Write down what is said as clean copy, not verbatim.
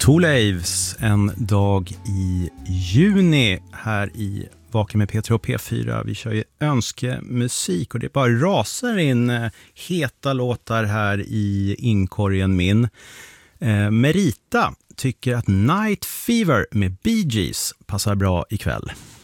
Two Lives, en dag i juni här i Vaken med Petra och P4. Vi kör ju önskemusik och det bara rasar in heta låtar här i inkorgen min. Merita tycker att Night Fever med Bee Gees passar bra ikväll.